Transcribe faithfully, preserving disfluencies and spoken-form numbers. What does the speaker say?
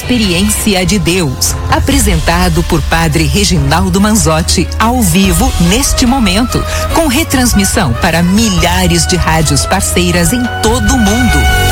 Experiência de Deus, apresentado por Padre Reginaldo Manzotti, ao vivo neste momento, com retransmissão para milhares de rádios parceiras em todo o mundo.